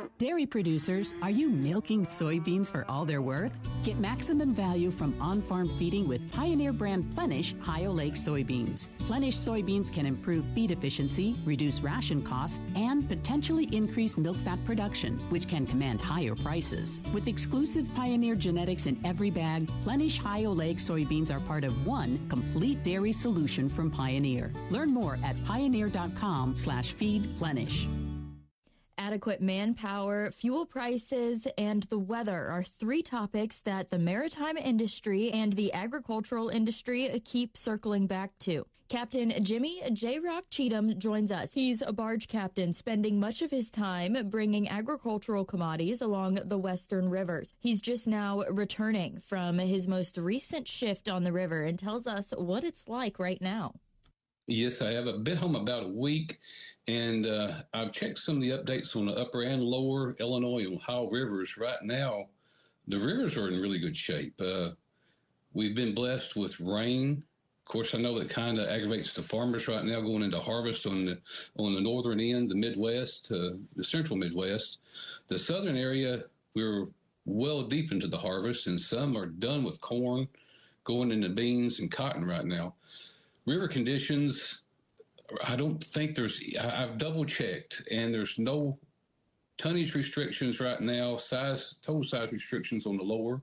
Dairy producers, are you milking soybeans for all they're worth? Get maximum value from on-farm feeding with Pioneer brand Plenish High-Oleic soybeans. Plenish soybeans can improve feed efficiency, reduce ration costs, and potentially increase milk fat production, which can command higher prices. With exclusive Pioneer genetics in every bag, Plenish High-Oleic soybeans are part of one complete dairy solution from Pioneer. Learn more at pioneer.com/feedplenish. Adequate manpower, fuel prices, and the weather are three topics that the maritime industry and the agricultural industry keep circling back to. Captain Jimmy J. Rock Cheatham joins us. He's a barge captain spending much of his time bringing agricultural commodities along the western rivers. He's just now returning from his most recent shift on the river and tells us what it's like right now. Yes, I have. I've been home about a week, and I've checked some of the updates on the upper and lower Illinois and Ohio rivers. Right now, the rivers are in really good shape. We've been blessed with rain. Of course, I know that kind of aggravates the farmers right now going into harvest on the northern end, the Midwest, the central Midwest. The southern area, we're well deep into the harvest, and some are done with corn, going into beans and cotton right now. River conditions, I don't think I've double checked, and there's no tonnage restrictions right now, total size restrictions on the lower.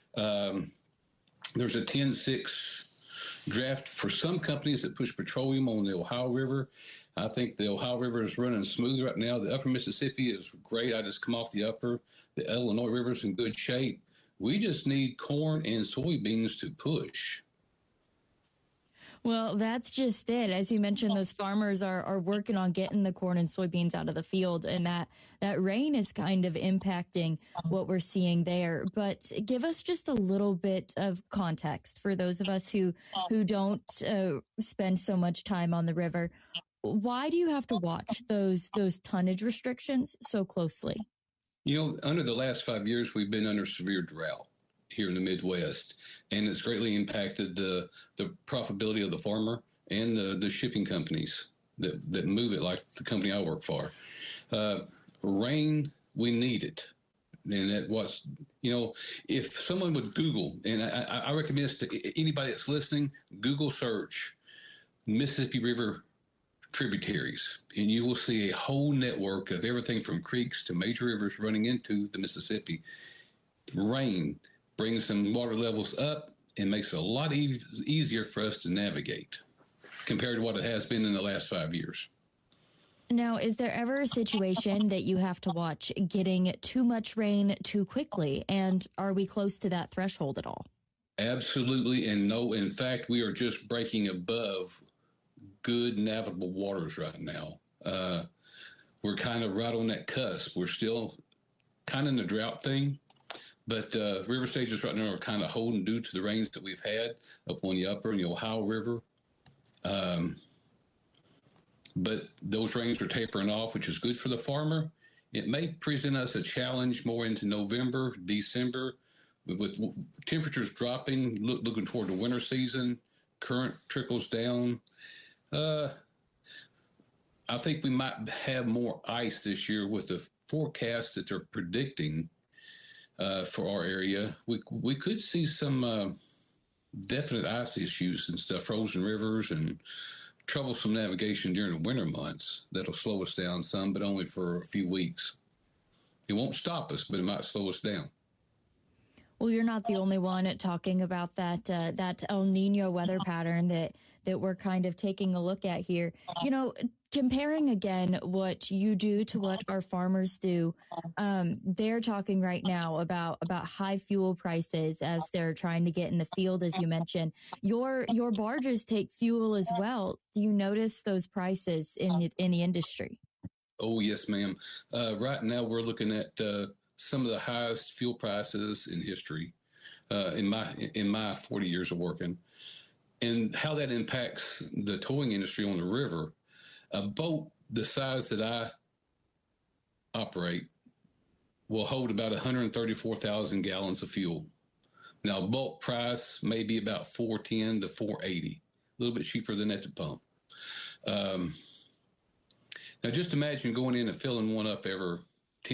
There's a 10-6 draft for some companies that push petroleum on the Ohio River. I think the Ohio River is running smooth right now. The upper Mississippi is great. I just come off the upper. The Illinois River is in good shape. We just need corn and soybeans to push. Well, that's just it. As you mentioned, those farmers are working on getting the corn and soybeans out of the field, and that rain is kind of impacting what we're seeing there. But give us just a little bit of context for those of us who don't spend so much time on the river. Why do you have to watch those tonnage restrictions so closely? You know, under the last 5 years, we've been under severe drought here in the Midwest, and it's greatly impacted the profitability of the farmer and the shipping companies that move it, like the company I work for. Rain, we need it. And that was, if someone would Google, and I recommend this to anybody that's listening, Google search Mississippi River tributaries, and you will see a whole network of everything from creeks to major rivers running into the Mississippi. Rain brings some water levels up and makes it a lot easier for us to navigate compared to what it has been in the last 5 years. Now, is there ever a situation that you have to watch getting too much rain too quickly? And are we close to that threshold at all? Absolutely. And no, in fact, we are just breaking above good navigable waters right now. We're kind of right on that cusp. We're still kind of in the drought thing. But river stages right now are kind of holding due to the rains that we've had up on the upper and the Ohio River. But those rains are tapering off, which is good for the farmer. It may present us a challenge more into November, December, with temperatures dropping, looking toward the winter season, current trickles down. I think we might have more ice this year with the forecast that they're predicting. For our area, we could see some definite ice issues and stuff, frozen rivers and troublesome navigation during the winter months. That'll slow us down some, but only for a few weeks. It won't stop us, but it might slow us down. Well, you're not the only one talking about that El Nino weather pattern that we're kind of taking a look at here. Comparing again what you do to what our farmers do, they're talking right now about high fuel prices as they're trying to get in the field, as you mentioned. Your barges take fuel as well. Do you notice those prices in the industry? Oh, yes, ma'am. Right now, we're looking at some of the highest fuel prices in history in my 40 years of working, and how that impacts the towing industry on the river. A boat the size that I operate will hold about 134,000 gallons of fuel. Now, bulk price may be about $4.10 to $4.80, a little bit cheaper than at the pump. Now, just imagine going in and filling one up every